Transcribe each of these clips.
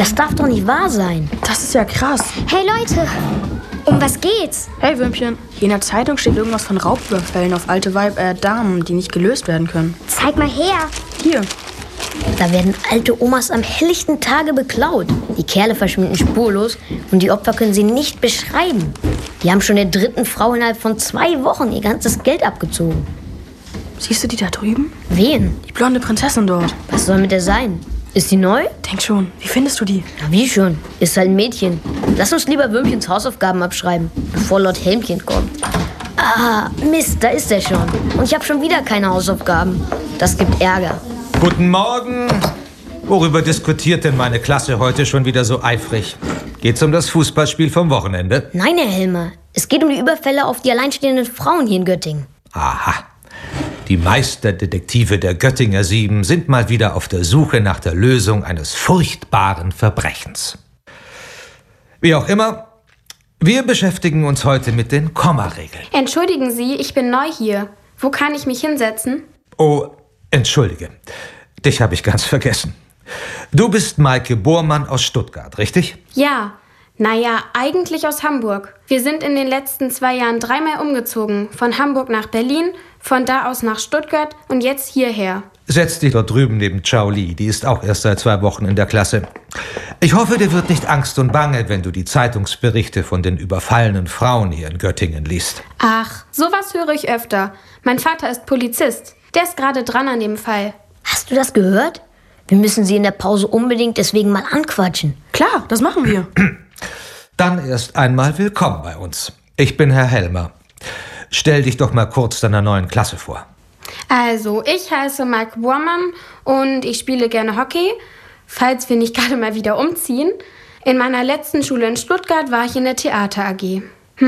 Das darf doch nicht wahr sein. Das ist ja krass. Hey Leute, um was geht's? Hey Würmchen, hier in der Zeitung steht irgendwas von Raubüberfällen auf alte Damen, die nicht gelöst werden können. Zeig mal her. Hier. Da werden alte Omas am helllichten Tage beklaut. Die Kerle verschwinden spurlos und die Opfer können sie nicht beschreiben. Die haben schon der dritten Frau innerhalb von 2 Wochen ihr ganzes Geld abgezogen. Siehst du die da drüben? Wen? Die blonde Prinzessin dort. Was soll mit der sein? Ist die neu? Denk schon, wie findest du die? Na, wie schon? Ist halt ein Mädchen. Lass uns lieber Würmchens Hausaufgaben abschreiben, bevor Lord Helmchen kommt. Ah, Mist, da ist er schon. Und ich habe schon wieder keine Hausaufgaben. Das gibt Ärger. Guten Morgen. Worüber diskutiert denn meine Klasse heute schon wieder so eifrig? Geht's um das Fußballspiel vom Wochenende? Nein, Herr Helmer. Es geht um die Überfälle auf die alleinstehenden Frauen hier in Göttingen. Aha. Die Meisterdetektive der Göttinger 7 sind mal wieder auf der Suche nach der Lösung eines furchtbaren Verbrechens. Wie auch immer, wir beschäftigen uns heute mit den Kommaregeln. Entschuldigen Sie, ich bin neu hier. Wo kann ich mich hinsetzen? Oh, entschuldige. Dich habe ich ganz vergessen. Du bist Maike Bormann aus Stuttgart, richtig? Ja. Naja, eigentlich aus Hamburg. Wir sind in den letzten 2 Jahren 3-mal umgezogen. Von Hamburg nach Berlin, von da aus nach Stuttgart und jetzt hierher. Setz dich dort drüben neben Chao Li. Die ist auch erst seit 2 Wochen in der Klasse. Ich hoffe, dir wird nicht Angst und Bange, wenn du die Zeitungsberichte von den überfallenen Frauen hier in Göttingen liest. Ach, sowas höre ich öfter. Mein Vater ist Polizist. Der ist gerade dran an dem Fall. Hast du das gehört? Wir müssen sie in der Pause unbedingt deswegen mal anquatschen. Klar, das machen wir. Dann erst einmal willkommen bei uns. Ich bin Herr Helmer. Stell dich doch mal kurz deiner neuen Klasse vor. Also, ich heiße Maike Bormann und ich spiele gerne Hockey, falls wir nicht gerade mal wieder umziehen. In meiner letzten Schule in Stuttgart war ich in der Theater AG.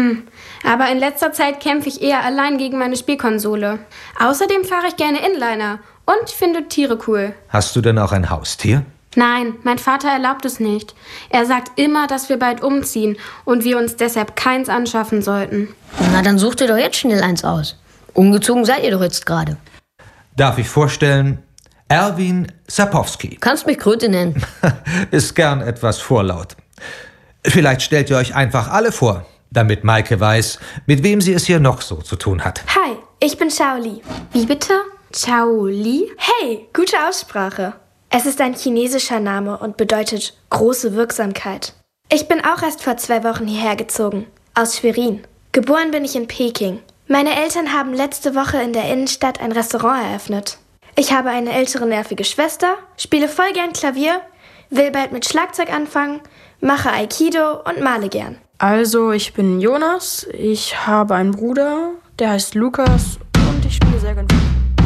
Aber in letzter Zeit kämpfe ich eher allein gegen meine Spielkonsole. Außerdem fahre ich gerne Inliner und finde Tiere cool. Hast du denn auch ein Haustier? Nein, mein Vater erlaubt es nicht. Er sagt immer, dass wir bald umziehen und wir uns deshalb keins anschaffen sollten. Na, dann sucht ihr doch jetzt schnell eins aus. Umgezogen seid ihr doch jetzt gerade. Darf ich vorstellen, Erwin Sapowski. Kannst mich Kröte nennen. Ist gern etwas vorlaut. Vielleicht stellt ihr euch einfach alle vor, damit Maike weiß, mit wem sie es hier noch so zu tun hat. Hi, ich bin Chao Li. Wie bitte? Chao Li? Hey, gute Aussprache. Es ist ein chinesischer Name und bedeutet große Wirksamkeit. Ich bin auch erst vor 2 Wochen hierher gezogen, aus Schwerin. Geboren bin ich in Peking. Meine Eltern haben letzte Woche in der Innenstadt ein Restaurant eröffnet. Ich habe eine ältere nervige Schwester, spiele voll gern Klavier, will bald mit Schlagzeug anfangen, mache Aikido und male gern. Also, ich bin Jonas, ich habe einen Bruder, der heißt Lukas und ich spiele sehr gern.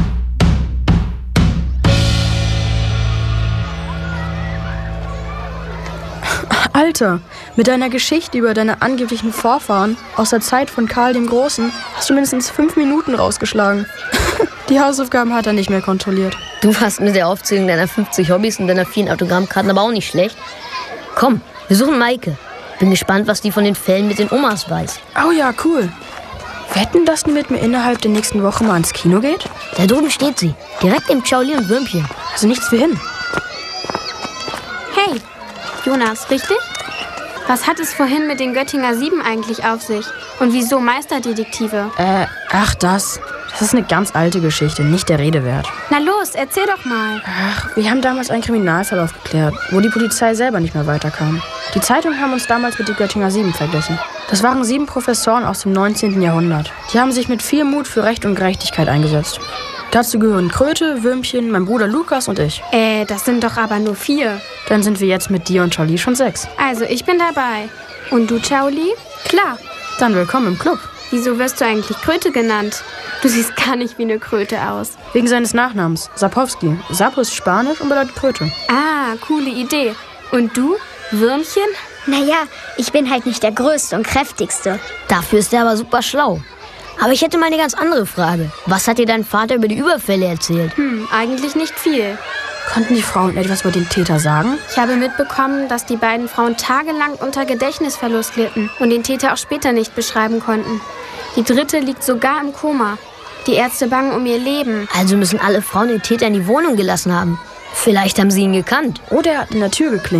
Alter, mit deiner Geschichte über deine angeblichen Vorfahren aus der Zeit von Karl dem Großen hast du mindestens 5 Minuten rausgeschlagen. Die Hausaufgaben hat er nicht mehr kontrolliert. Du warst mit der Aufzählung deiner 50 Hobbys und deiner vielen Autogrammkarten aber auch nicht schlecht. Komm, wir suchen Maike. Bin gespannt, was die von den Fällen mit den Omas weiß. Oh ja, cool. Wetten, dass die mit mir innerhalb der nächsten Woche mal ins Kino geht? Da drüben steht sie, direkt im Chao Li und Würmchen. Also nichts für hin. Hey, Jonas, richtig? Was hat es vorhin mit den Göttinger 7 eigentlich auf sich? Und wieso Meisterdetektive? Das ist eine ganz alte Geschichte, nicht der Rede wert. Na los, erzähl doch mal. Ach, wir haben damals einen Kriminalfall aufgeklärt, wo die Polizei selber nicht mehr weiterkam. Die Zeitungen haben uns damals mit den Göttinger 7 verglichen. Das waren 7 Professoren aus dem 19. Jahrhundert. Die haben sich mit viel Mut für Recht und Gerechtigkeit eingesetzt. Dazu gehören Kröte, Würmchen, mein Bruder Lukas und ich. Das sind doch aber nur 4. Dann sind wir jetzt mit dir und Chao Li schon 6. Also, ich bin dabei. Und du, Chao Li? Klar. Dann willkommen im Club. Wieso wirst du eigentlich Kröte genannt? Du siehst gar nicht wie eine Kröte aus. Wegen seines Nachnamens, Sapowski. Sapo ist Spanisch und bedeutet Kröte. Ah, coole Idee. Und du, Würmchen? Naja, ich bin halt nicht der Größte und Kräftigste. Dafür ist er aber super schlau. Aber ich hätte mal eine ganz andere Frage. Was hat dir dein Vater über die Überfälle erzählt? Eigentlich nicht viel. Konnten die Frauen etwas über den Täter sagen? Ich habe mitbekommen, dass die beiden Frauen tagelang unter Gedächtnisverlust litten und den Täter auch später nicht beschreiben konnten. Die 3. liegt sogar im Koma. Die Ärzte bangen um ihr Leben. Also müssen alle Frauen den Täter in die Wohnung gelassen haben. Vielleicht haben sie ihn gekannt. Oder er hat in der Tür geklingelt.